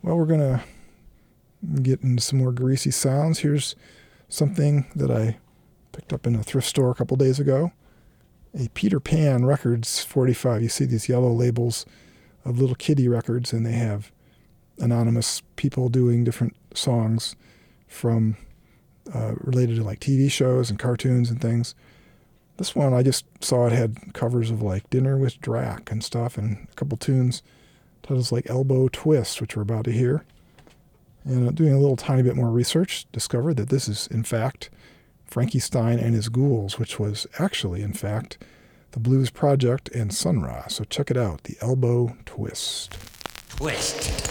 Well, we're going to get into some more greasy sounds. Here's something that I picked up in a thrift store a couple days ago. A Peter Pan Records 45. You see these yellow labels of little kiddie records, and they have anonymous people doing different songs from related to like TV shows and cartoons and things. This one, I just saw it had covers of like Dinner with Drac and stuff, and a couple tunes, titles like Elbow Twist, which we're about to hear. And doing a little tiny bit more research, discovered that this is, in fact, Frankie Stein and his Ghouls, which was actually, in fact, the Blues Project and Sun Ra. So check it out, the Elbow Twist. Twist.